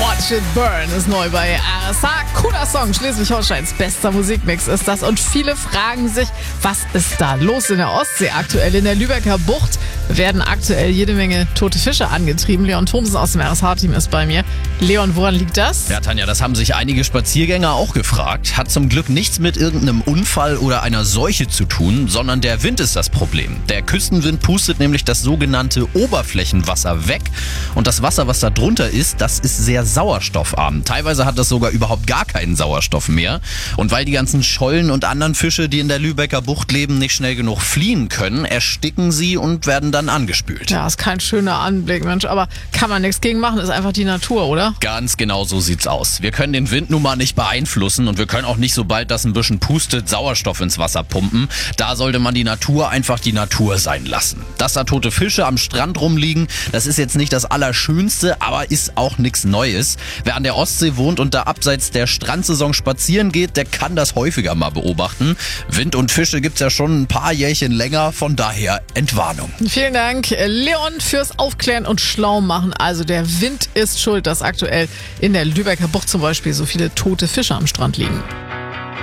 Watch It Burn ist neu bei RSH. Cooler Song, Schleswig-Holsteins bester Musikmix ist das. Und viele fragen sich, was ist da los in der Ostsee aktuell? In der Lübecker Bucht werden aktuell jede Menge tote Fische angetrieben. Leon Thomsen aus dem RSH-Team ist bei mir. Leon, woran liegt das? Ja, Tanja, das haben sich einige Spaziergänger auch gefragt. Hat zum Glück nichts mit irgendeinem Unfall oder einer Seuche zu tun, sondern der Wind ist das Problem. Der Küstenwind pustet nämlich das sogenannte Oberflächenwasser weg. Und das Wasser, was da drunter ist, das ist sehr sauerstoffarm. Teilweise hat das sogar überhaupt gar keinen Sauerstoff mehr. Und weil die ganzen Schollen und anderen Fische, die in der Lübecker Bucht leben, nicht schnell genug fliehen können, ersticken sie und werden dann angespült. Ja, ist kein schöner Anblick, Mensch. Aber kann man nichts gegen machen, ist einfach die Natur, oder? Ganz genau so sieht's aus. Wir können den Wind nun mal nicht beeinflussen und wir können auch nicht, sobald das ein bisschen pustet, Sauerstoff ins Wasser pumpen. Da sollte man die Natur einfach die Natur sein lassen. Dass da tote Fische am Strand rumliegen, das ist jetzt nicht das Allerschönste, aber ist auch nichts Neues. Wer an der Ostsee wohnt und da abseits der Strandsaison spazieren geht, der kann das häufiger mal beobachten. Wind und Fische gibt's ja schon ein paar Jährchen länger, von daher Entwarnung. Vielen Dank, Leon, fürs Aufklären und Schlaumachen. Also der Wind ist schuld, dass aktuell in der Lübecker Bucht zum Beispiel so viele tote Fische am Strand liegen.